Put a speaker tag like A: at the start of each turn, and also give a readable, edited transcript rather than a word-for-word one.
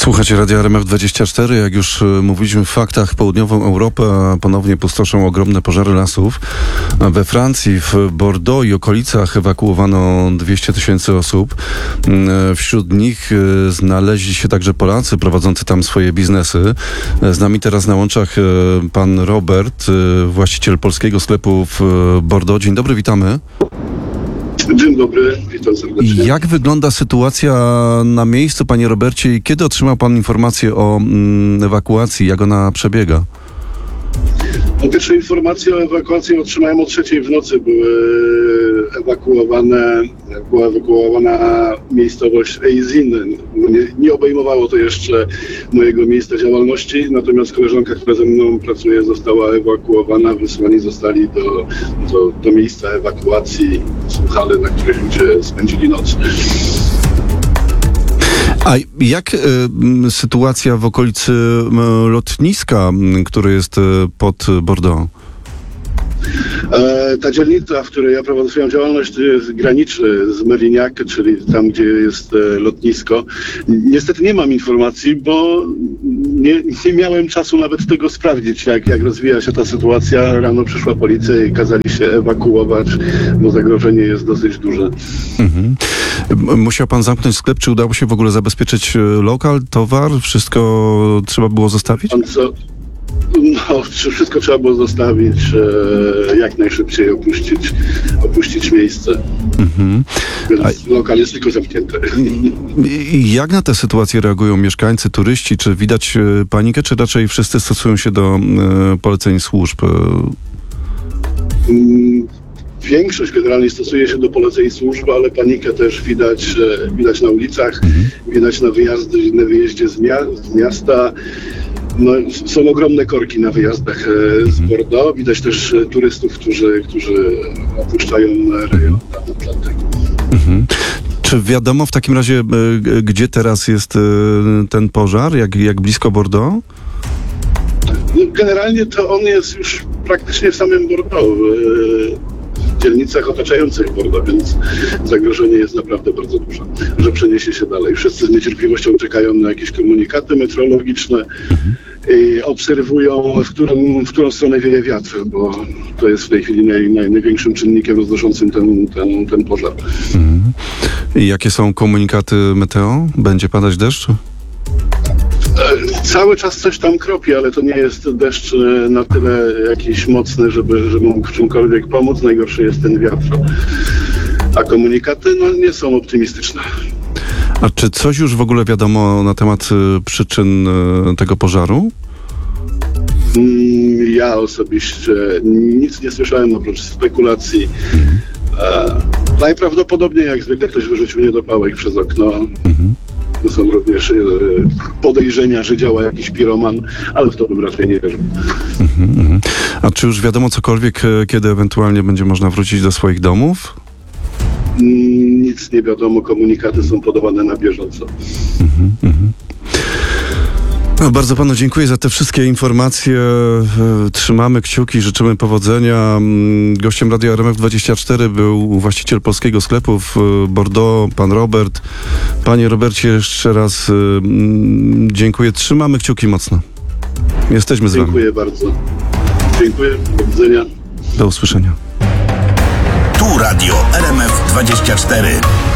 A: Słuchacie Radia RMF24. Jak już mówiliśmy w faktach, południową Europę ponownie pustoszą ogromne pożary lasów. We Francji, w Bordeaux i okolicach ewakuowano 200 000 osób. Wśród nich znaleźli się także Polacy prowadzący tam swoje biznesy. Z nami teraz na łączach pan Robert, właściciel polskiego sklepu w Bordeaux. Dzień dobry, witamy.
B: Dzień dobry, witam serdecznie.
A: Jak wygląda sytuacja na miejscu, panie Robercie, i kiedy otrzymał pan informację o ewakuacji? Jak ona przebiega?
B: Po pierwsze informacje o ewakuacji otrzymałem o 3:00 w nocy. Była ewakuowana miejscowość Eysines. Nie obejmowało to jeszcze mojego miejsca działalności, natomiast koleżanka, która ze mną pracuje, została ewakuowana. Wysłani zostali do miejsca ewakuacji, słuchali, na których ludzie spędzili noc.
A: A jak sytuacja w okolicy lotniska, które jest pod Bordeaux?
B: Ta dzielnica, w której ja prowadzę swoją działalność, graniczy z Mérignac, czyli tam, gdzie jest lotnisko. Niestety nie mam informacji, bo nie miałem czasu nawet tego sprawdzić, jak rozwija się ta sytuacja. Rano przyszła policja i kazali się ewakuować, bo zagrożenie jest dosyć duże. Mhm.
A: Musiał pan zamknąć sklep? Czy udało się w ogóle zabezpieczyć lokal, towar? Wszystko trzeba było zostawić?
B: No, wszystko trzeba było zostawić, jak najszybciej opuścić miejsce. Mhm. Więc lokal jest tylko zamknięty.
A: Jak na tę sytuację reagują mieszkańcy, turyści? Czy widać panikę, czy raczej wszyscy stosują się do poleceń służb?
B: Większość generalnie stosuje się do poleceń służb, ale panikę też widać na ulicach, widać na wyjeździe z miasta. No, są ogromne korki na wyjazdach z Bordeaux. Widać też turystów, którzy opuszczają rejon Atlantyku.
A: Czy wiadomo w takim razie, gdzie teraz jest ten pożar? Jak blisko Bordeaux?
B: No, generalnie to on jest już praktycznie w samym Bordeaux, w dzielnicach otaczających Bordeaux, więc zagrożenie jest naprawdę bardzo duże, że przeniesie się dalej. Wszyscy z niecierpliwością czekają na jakieś komunikaty meteorologiczne i obserwują, w którą stronę wieje wiatr, bo to jest w tej chwili największym czynnikiem roznoszącym ten pożar.
A: I jakie są komunikaty meteo? Będzie padać deszcz?
B: Cały czas coś tam kropi, ale to nie jest deszcz na tyle jakiś mocny, żeby mógł w czymkolwiek pomóc. Najgorszy jest ten wiatr. A komunikaty nie są optymistyczne.
A: A czy coś już w ogóle wiadomo na temat przyczyn tego pożaru?
B: Ja osobiście nic nie słyszałem oprócz spekulacji. Najprawdopodobniej jak zwykle ktoś wyrzucił niedopałek przez okno. To są również podejrzenia, że działa jakiś piroman, ale w to bym raczej nie wierzył.
A: A czy już wiadomo cokolwiek, kiedy ewentualnie będzie można wrócić do swoich domów?
B: Nic nie wiadomo, komunikaty są podawane na bieżąco.
A: No, bardzo panu dziękuję za te wszystkie informacje. Trzymamy kciuki, życzymy powodzenia. Gościem Radia RMF24 był właściciel polskiego sklepu w Bordeaux, pan Robert. Panie Robercie, jeszcze raz dziękuję. Trzymamy kciuki mocno. Jesteśmy z wami.
B: Dziękuję bardzo. Dziękuję. Do widzenia.
A: Do usłyszenia.
C: Tu Radio RMF24.